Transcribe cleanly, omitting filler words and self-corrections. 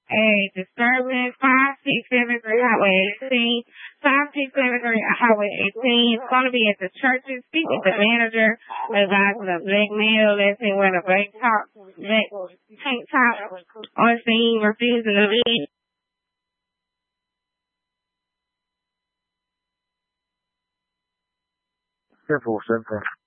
a disturbance, 5673 Highway 18, 5673 Highway 18. It's going to be at the churches. Speak with the manager. Advising a black male, let's say, wearing a black tank top on scene, refusing to leave. 10-4, 7-4.